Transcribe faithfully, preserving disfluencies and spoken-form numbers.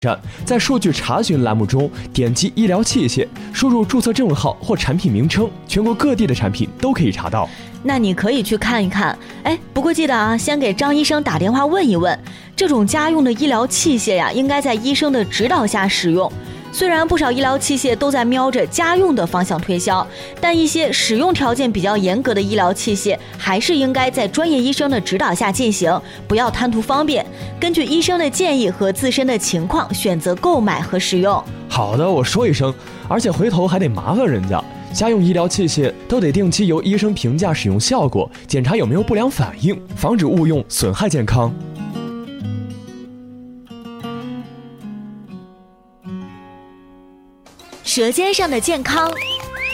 在数据查询栏目中点击医疗器械，输入注册证号或产品名称，全国各地的产品都可以查到。 那你可以去看一看。哎，不过记得啊，先给张医生打电话问一问，这种家用的医疗器械呀，应该在医生的指导下使用。虽然不少医疗器械都在瞄着家用的方向推销，但一些使用条件比较严格的医疗器械，还是应该在专业医生的指导下进行，不要贪图方便，根据医生的建议和自身的情况选择购买和使用。 好的，我说一声，而且回头还得麻烦人家。家用医疗器械都得定期由医生评价使用效果，检查有没有不良反应，防止误用损害健康。 舌尖上的健康